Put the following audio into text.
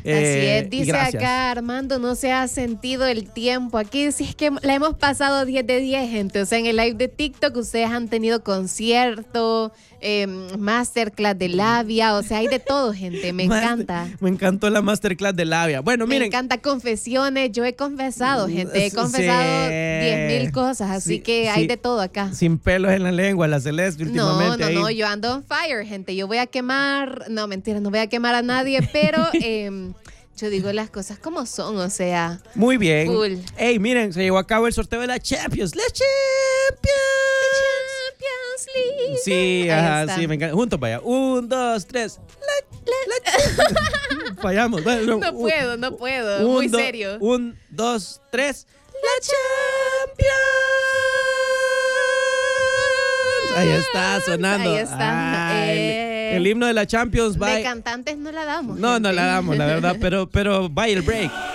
Así es, dice gracias. acá Armando, no se ha sentido el tiempo. Aquí sí es que la hemos pasado 10 de 10, gente. O sea, en el live de TikTok ustedes han tenido concierto, masterclass de labia, o sea, hay de todo, gente. Me encanta. Me encantó la masterclass de labia. Bueno, Me miren. encanta confesiones. Yo he confesado, gente. He confesado 10,000 cosas, así que hay de todo acá. Sin pelos en la lengua, la Celeste últimamente. No, yo ando on fire, gente. Yo voy a quemar, no, mentira, no voy a quemar a nadie, pero yo digo las cosas como son, o sea. Muy bien. Full. Ey, miren, se llevó a cabo el sorteo de la Champions. ¡La Champions! League. Sí, Ahí ajá, está. sí, me encanta. Juntos, vaya. 1, 2, 3. Fallamos. Bueno, No puedo. Muy serio. 1, 2, 3. ¡La Champions! Ahí está sonando. Ahí está. El himno de la Champions. De cantantes no la damos. No gente. la damos, la verdad, pero vaya el break.